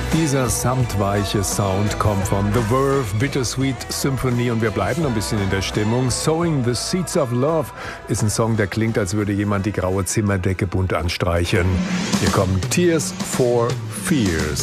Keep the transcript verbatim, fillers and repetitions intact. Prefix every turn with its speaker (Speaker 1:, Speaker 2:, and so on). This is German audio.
Speaker 1: Dieser samtweiche Sound kommt von The Verve, Bittersweet Symphony und wir bleiben noch ein bisschen in der Stimmung. Sowing the Seeds of Love ist ein Song, der klingt, als würde jemand die graue Zimmerdecke bunt anstreichen. Hier kommen Tears for Fears.